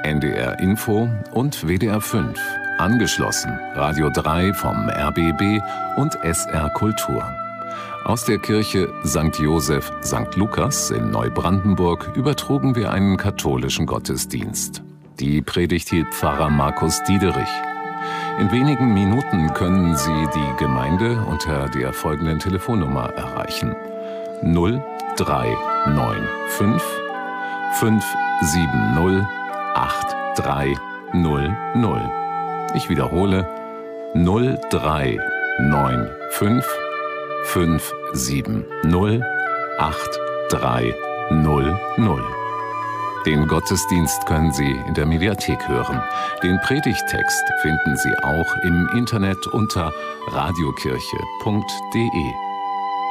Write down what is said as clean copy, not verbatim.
NDR Info und WDR 5. Angeschlossen Radio 3 vom RBB und SR Kultur. Aus der Kirche St. Joseph St. Lukas in Neubrandenburg übertrugen wir einen katholischen Gottesdienst. Die Predigt hielt Pfarrer Markus Diederich. In wenigen Minuten können Sie die Gemeinde unter der folgenden Telefonnummer erreichen: 0395 570 8300. Ich wiederhole: 0395 570 8300. Den Gottesdienst können Sie in der Mediathek hören. Den Predigttext finden Sie auch im Internet unter radiokirche.de.